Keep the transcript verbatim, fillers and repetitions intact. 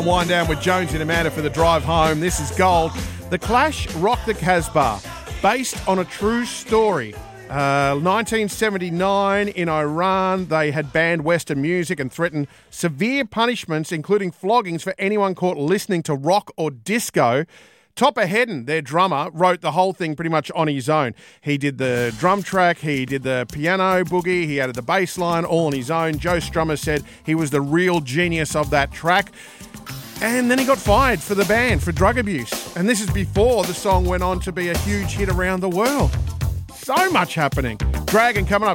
Wind down with Jones and Amanda for the drive home. This is Gold. The Clash rock the Casbah, based on a true story. Uh, nineteen seventy-nine in Iran, they had banned Western music and threatened severe punishments, including floggings for anyone caught listening to rock or disco. Topper Headon, their drummer, wrote the whole thing pretty much on his own. He did the drum track, he did the piano boogie, he added the bass line all on his own. Joe Strummer said he was the real genius of that track. And then he got fired for the band for drug abuse. And this is before the song went on to be a huge hit around the world. So much happening. Dragon coming up.